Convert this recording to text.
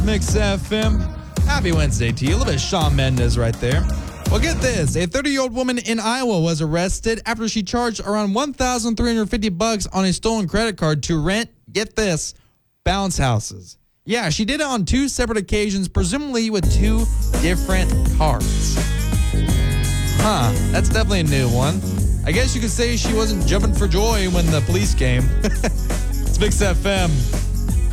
Mix FM. Happy Wednesday to you. A little bit of Shawn Mendes right there. Well, get this. A 30-year-old woman in Iowa was arrested after she charged around $1,350 on a stolen credit card to rent, get this, bounce houses. Yeah, she did it on 2 separate occasions, presumably with 2 different cards. That's definitely a new one. I guess you could say she wasn't jumping for joy when the police came. It's Mix FM.